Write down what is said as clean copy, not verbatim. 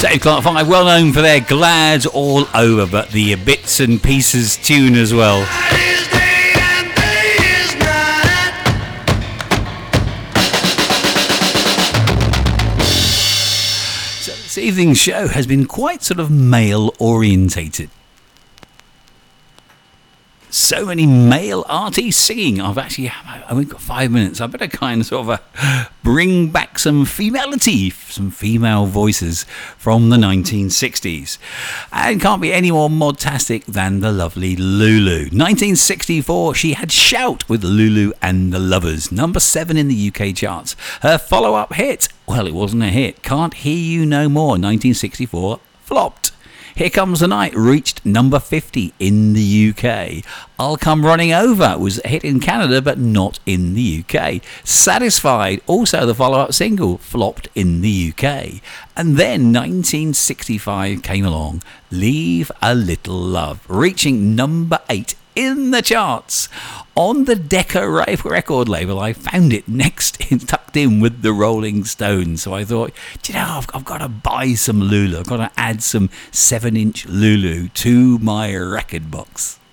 Dave Clark 5, well known for their Glad All Over, but the Bits and Pieces tune as well. So this evening's show has been quite sort of male orientated. So many male artists singing. I've only got 5 minutes. I better kind of sort of bring back some femality, some female voices from the 1960s. And can't be any more modtastic than the lovely Lulu. 1964, she had Shout with Lulu and the Lovers, number 7 in the UK charts. Her follow-up hit, well, it wasn't a hit, Can't Hear You No More, 1964, flopped. Here Comes the Night reached number 50 in the UK. I'll Come Running Over was a hit in Canada but not in the UK. Satisfied, also the follow-up single, flopped in the UK. And then 1965 came along, Leave a Little Love, reaching number 8 in the charts. On the Decca record label, I found it tucked in with the Rolling Stones. So I thought, I've got to buy some Lulu. I've got to add some 7-inch Lulu to my record box.